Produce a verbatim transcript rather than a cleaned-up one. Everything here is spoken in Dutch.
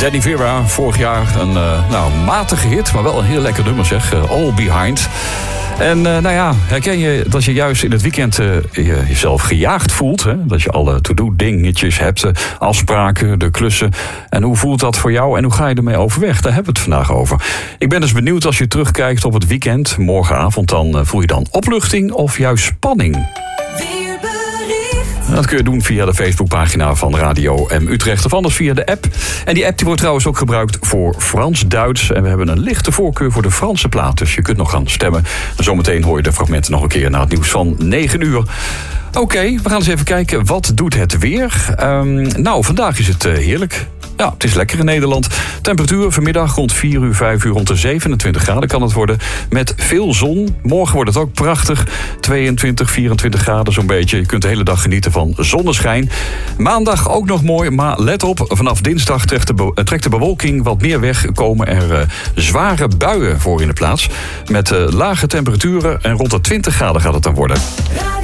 Danny Vera, vorig jaar een uh, nou, matige hit, maar wel een heel lekker nummer zeg. Uh, All Behind. En uh, nou ja, herken je dat je juist in het weekend uh, je, jezelf gejaagd voelt? Hè? Dat je alle to-do-dingetjes hebt, uh, afspraken, de klussen. En hoe voelt dat voor jou en hoe ga je ermee overweg? Daar hebben we het vandaag over. Ik ben dus benieuwd als je terugkijkt op het weekend. Morgenavond dan uh, voel je dan opluchting of juist spanning? Dat kun je doen via de Facebookpagina van Radio M Utrecht of anders via de app. En die app die wordt trouwens ook gebruikt voor Frans-Duits. En we hebben een lichte voorkeur voor de Franse plaat. Dus je kunt nog gaan stemmen. En zometeen hoor je de fragmenten nog een keer na het nieuws van negen uur. Oké, okay, we gaan eens even kijken. Wat doet het weer? Um, nou, vandaag is het uh, heerlijk. Ja, het is lekker in Nederland. Temperatuur vanmiddag rond vier uur, vijf uur rond de zevenentwintig graden kan het worden. Met veel zon. Morgen wordt het ook prachtig. tweeëntwintig, vierentwintig graden zo'n beetje. Je kunt de hele dag genieten van zonneschijn. Maandag ook nog mooi, maar let op. Vanaf dinsdag trekt de, be- trekt de bewolking wat meer weg. Komen er uh, zware buien voor in de plaats. Met uh, lage temperaturen en rond de twintig graden gaat het dan worden.